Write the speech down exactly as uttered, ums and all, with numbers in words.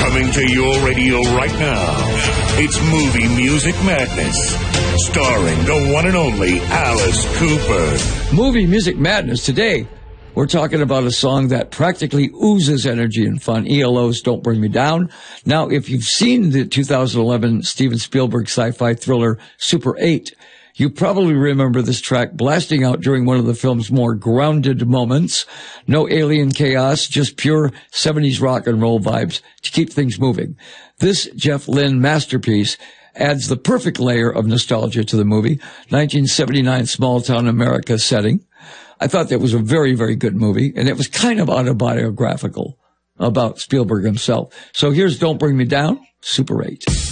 Coming to your radio right now, it's Movie Music Madness, starring the one and only Alice Cooper. Movie Music Madness. Today, we're talking about a song that practically oozes energy and fun, E L O's Don't Bring Me Down. Now, if you've seen the two thousand eleven Steven Spielberg sci-fi thriller Super eight, you probably remember this track blasting out during one of the film's more grounded moments. No alien chaos, just pure seventies rock and roll vibes to keep things moving. This Jeff Lynne masterpiece adds the perfect layer of nostalgia to the movie, nineteen seventy-nine small-town America setting. I thought that was a very, very good movie, and it was kind of autobiographical about Spielberg himself. So here's Don't Bring Me Down, Super eight.